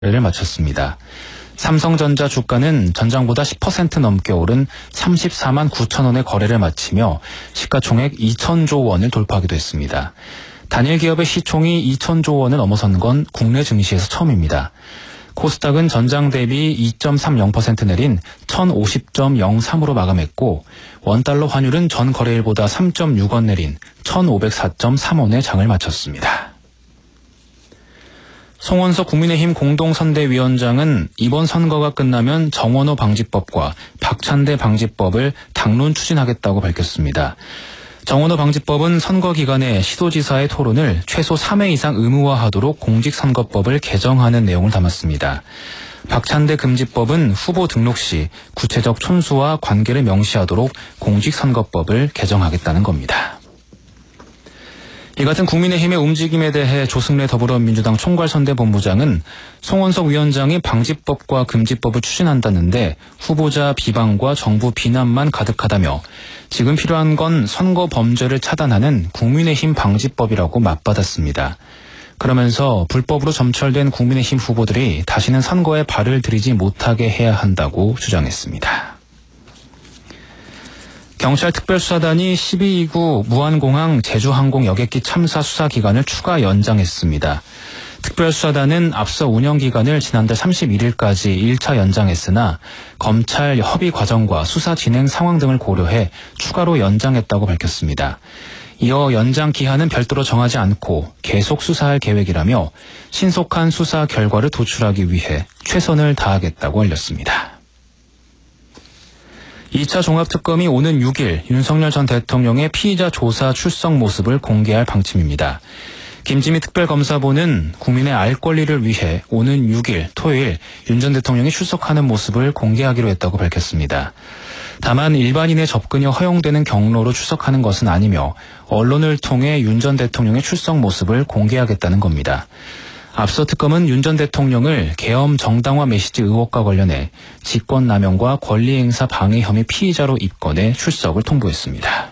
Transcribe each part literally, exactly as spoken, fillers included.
를 마쳤습니다. 삼성전자 주가는 전장보다 십 퍼센트 넘게 오른 삼십사만 구천 원의 거래를 마치며 시가총액 이천조 원을 돌파하기도 했습니다. 단일 기업의 시총이 이천조 원을 넘어선 건 국내 증시에서 처음입니다. 코스닥은 전장 대비 이 점 삼공 퍼센트 내린 천오십 점 영삼으로 마감했고 원달러 환율은 전 거래일보다 삼 점 육 원 내린 천오백사 점 삼 원에 장을 마쳤습니다. 송원석 국민의힘 공동선대위원장은 이번 선거가 끝나면 정원호 방지법과 박찬대 방지법을 당론 추진하겠다고 밝혔습니다. 정원호 방지법은 선거 기간에 시도지사의 토론을 최소 삼 회 이상 의무화하도록 공직선거법을 개정하는 내용을 담았습니다. 박찬대 금지법은 후보 등록 시 구체적 촌수와 관계를 명시하도록 공직선거법을 개정하겠다는 겁니다. 이 같은 국민의힘의 움직임에 대해 조승래 더불어민주당 총괄선대본부장은 송원석 위원장이 방지법과 금지법을 추진한다는데 후보자 비방과 정부 비난만 가득하다며 지금 필요한 건 선거 범죄를 차단하는 국민의힘 방지법이라고 맞받았습니다. 그러면서 불법으로 점철된 국민의힘 후보들이 다시는 선거에 발을 들이지 못하게 해야 한다고 주장했습니다. 경찰 특별수사단이 십이 구 무안공항 제주항공 여객기 참사 수사 기간을 추가 연장했습니다. 특별수사단은 앞서 운영 기간을 지난달 삼십일일까지 일 차 연장했으나 검찰 협의 과정과 수사 진행 상황 등을 고려해 추가로 연장했다고 밝혔습니다. 이어 연장 기한은 별도로 정하지 않고 계속 수사할 계획이라며 신속한 수사 결과를 도출하기 위해 최선을 다하겠다고 알렸습니다. 이 차 종합특검이 오는 육 일 윤석열 전 대통령의 피의자 조사 출석 모습을 공개할 방침입니다. 김지미 특별검사본은 국민의 알 권리를 위해 오는 육 일 토요일 윤 전 대통령이 출석하는 모습을 공개하기로 했다고 밝혔습니다. 다만 일반인의 접근이 허용되는 경로로 출석하는 것은 아니며 언론을 통해 윤 전 대통령의 출석 모습을 공개하겠다는 겁니다. 앞서 특검은 윤 전 대통령을 계엄 정당화 메시지 의혹과 관련해 직권남용과 권리행사 방해 혐의 피의자로 입건해 출석을 통보했습니다.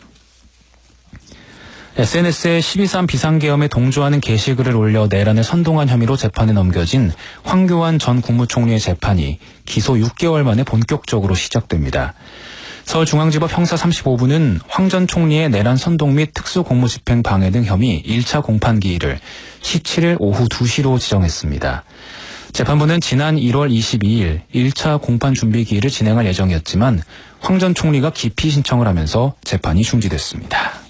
에스엔에스에 십이 삼 비상계엄에 동조하는 게시글을 올려 내란을 선동한 혐의로 재판에 넘겨진 황교안 전 국무총리의 재판이 기소 육 개월 만에 본격적으로 시작됩니다. 서울중앙지법 형사 삼십오 부는 황 전 총리의 내란 선동 및 특수공무집행 방해 등 혐의 일 차 공판기일을 십칠일 오후 두 시로 지정했습니다. 재판부는 지난 일월 이십이일 일 차 공판 준비기일을 진행할 예정이었지만 황 전 총리가 기피 신청을 하면서 재판이 중지됐습니다.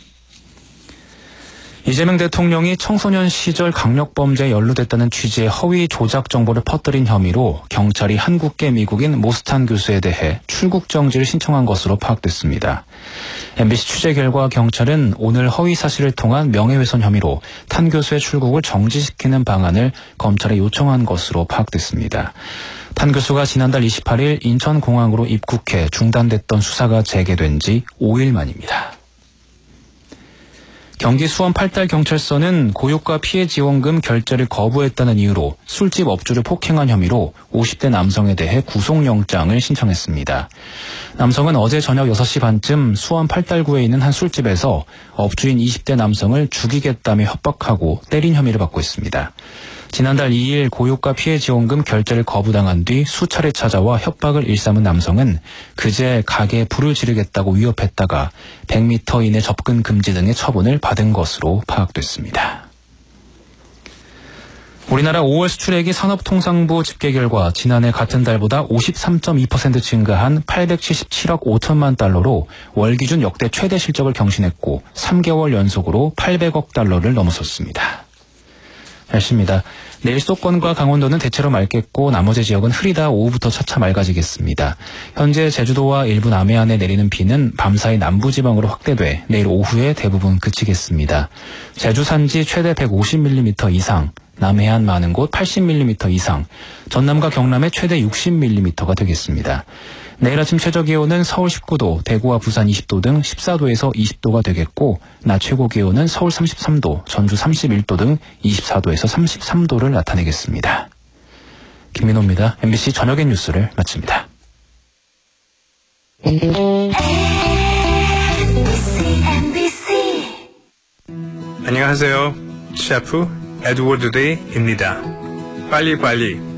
이재명 대통령이 청소년 시절 강력범죄에 연루됐다는 취지의 허위 조작 정보를 퍼뜨린 혐의로 경찰이 한국계 미국인 모스탄 교수에 대해 출국 정지를 신청한 것으로 파악됐습니다. 엠비씨 취재 결과 경찰은 오늘 허위 사실을 통한 명예훼손 혐의로 탄 교수의 출국을 정지시키는 방안을 검찰에 요청한 것으로 파악됐습니다. 탄 교수가 지난달 이십팔일 인천공항으로 입국해 중단됐던 수사가 재개된 지 오 일 만입니다. 경기 수원 팔달경찰서는 고유가 피해지원금 결제를 거부했다는 이유로 술집 업주를 폭행한 혐의로 오십 대 남성에 대해 구속영장을 신청했습니다. 남성은 어제 저녁 여섯 시 반쯤 수원 팔달구에 있는 한 술집에서 업주인 이십 대 남성을 죽이겠다며 협박하고 때린 혐의를 받고 있습니다. 지난달 이 일 고유가 피해지원금 결제를 거부당한 뒤 수차례 찾아와 협박을 일삼은 남성은 그제 가게에 불을 지르겠다고 위협했다가 백 미터 이내 접근 금지 등의 처분을 받은 것으로 파악됐습니다. 우리나라 오월 수출액이 산업통상부 집계 결과 지난해 같은 달보다 오십삼 점 이 퍼센트 증가한 팔백칠십칠억 오천만 달러로 월 기준 역대 최대 실적을 경신했고 삼 개월 연속으로 팔백억 달러를 넘어섰습니다. 날씨입니다. 내일 수도권과 강원도는 대체로 맑겠고 나머지 지역은 흐리다 오후부터 차차 맑아지겠습니다. 현재 제주도와 일부 남해안에 내리는 비는 밤사이 남부지방으로 확대돼 내일 오후에 대부분 그치겠습니다. 제주 산지 최대 백오십 밀리미터 이상, 남해안 많은 곳 팔십 밀리미터 이상, 전남과 경남에 최대 육십 밀리미터가 되겠습니다. 내일 아침 최저기온은 서울 십구 도, 대구와 부산 이십 도 등 십사 도에서 이십 도가 되겠고 낮 최고기온은 서울 삼십삼 도, 전주 삼십일 도 등 이십사 도에서 삼십삼 도를 나타내겠습니다. 김민호입니다. 엠비씨 저녁의 뉴스를 마칩니다. 안녕하세요. 셰프 에드워드 데이입니다. 빨리빨리